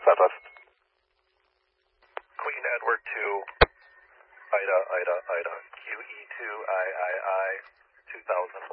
Southwest. Queen Edward 2, Ida, QE2 III, 2000.